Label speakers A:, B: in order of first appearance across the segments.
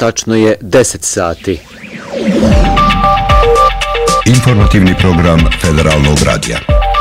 A: tačno je 10 sati.
B: Informativni program Federalnog radija.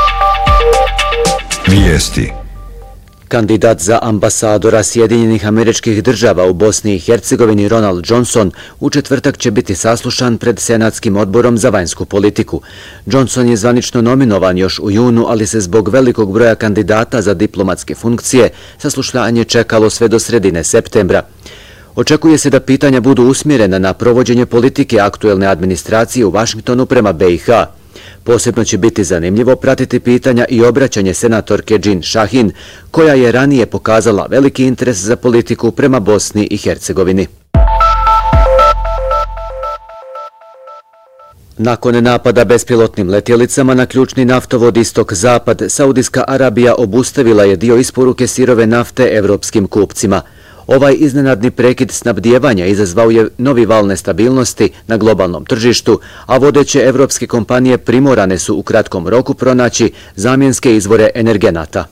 B: Vijesti.
A: Kandidat za ambasadora Sjedinjenih Američkih Država u Bosni i Hercegovini Ronald Johnson u četvrtak će biti saslušan pred Senatskim odborom za vanjsku politiku. Johnson je zvanično nominovan još u junu, ali se zbog velikog broja kandidata za diplomatske funkcije saslušanje čekalo sve do sredine septembra. Očekuje se da pitanja budu usmjerena na provođenje politike aktuelne administracije u Vašingtonu prema BiH. Posebno će biti zanimljivo pratiti pitanja i obraćanje senatorke Jean Shahin, koja je ranije pokazala veliki interes za politiku prema Bosni i Hercegovini. Nakon napada bespilotnim letjelicama na ključni naftovod Istok-Zapad, Saudijska Arabija obustavila je dio isporuke sirove nafte evropskim kupcima. Ovaj iznenadni prekid snabdijevanja izazvao je novi val nestabilnosti na globalnom tržištu, a vodeće evropske kompanije primorane su u kratkom roku pronaći zamjenske izvore energenata.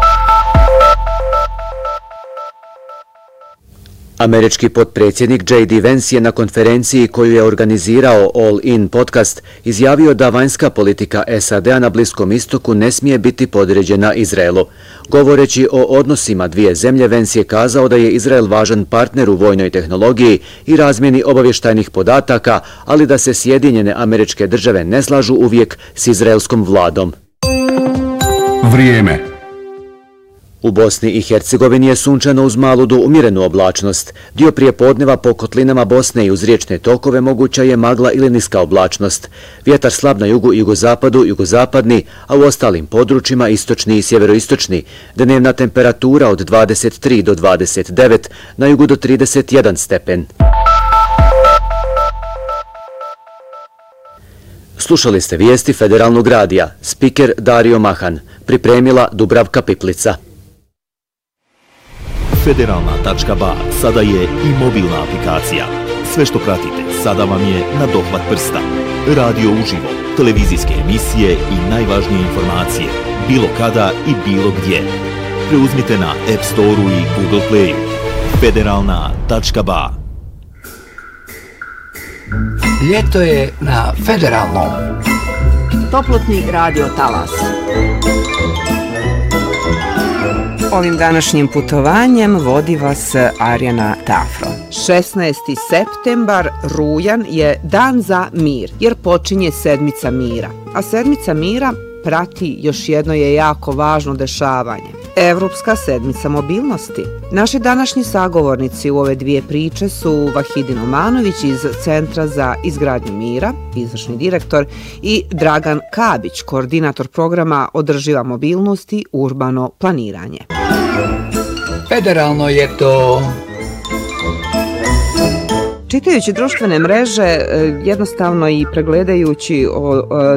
A: Američki potpredsjednik J.D. Vance je na konferenciji koju je organizirao All In podcast izjavio da vanjska politika SAD-a na Bliskom istoku ne smije biti podređena Izraelu. Govoreći o odnosima dvije zemlje, Vance je kazao da je Izrael važan partner u vojnoj tehnologiji i razmjeni obavještajnih podataka, ali da se Sjedinjene Američke Države ne slažu uvijek s izraelskom vladom.
B: Vrijeme.
A: U Bosni i Hercegovini je sunčano uz malu do umjerenu oblačnost. Dio prijepodneva po kotlinama Bosne i uz riječne tokove moguća je magla ili niska oblačnost. Vjetar slab na jugu i jugozapadu, jugozapadni, a u ostalim područjima istočni i sjeveroistočni. Dnevna temperatura od 23 do 29, na jugu do 31 stepen. Slušali ste vijesti Federalnog radija. Spiker Dario Mahan. Pripremila Dubravka Piplica.
C: Federalna.ba sada je i mobilna aplikacija. Sve što pratite sada vam je na dohvat prsta. Radio uživo, televizijske emisije i najvažnije informacije, bilo kada i bilo gdje. Preuzmite na App Store-u i Google Play-u. Federalna.ba.
D: Ljeto je na Federalnom.
E: Toplotni radio talas.
F: Ovim današnjim putovanjem vodi vas Arjana Tafro. 16. septembar, rujan, je dan za mir, jer počinje sedmica mira. A sedmica mira prati još jedno je jako važno dešavanje. Evropska sedmica mobilnosti. Naši današnji sagovornici u ove dvije priče su Vahidin Omanović iz Centra za izgradnju mira, izvršni direktor, i Dragan Kabić, koordinator programa Održiva mobilnost i urbano planiranje.
D: Federalno je to...
F: Čitajući društvene mreže, jednostavno i pregledajući